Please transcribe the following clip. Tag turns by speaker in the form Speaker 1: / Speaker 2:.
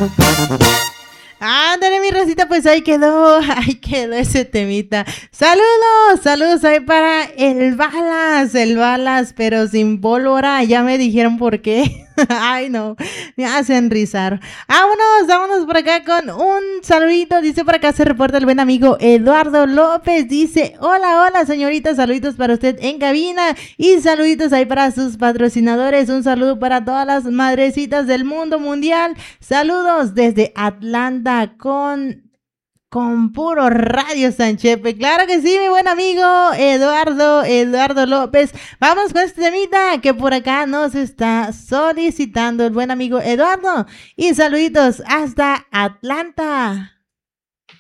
Speaker 1: Ándale, mi Rosita, pues ahí quedó ese temita. Saludos ahí para el Balas, pero sin pólvora, ya me dijeron por qué. Ay, no, me hacen rizar. Vámonos por acá con un saludito. Dice por acá, se reporta el buen amigo Eduardo López. Dice, hola, señorita, saluditos para usted en cabina y saluditos ahí para sus patrocinadores. Un saludo para todas las madrecitas del mundo mundial. Saludos desde Atlanta con puro Radio Sanchepe. Claro que sí, mi buen amigo Eduardo López. Vamos con este temita que por acá nos está solicitando el buen amigo Eduardo. Y saluditos hasta Atlanta.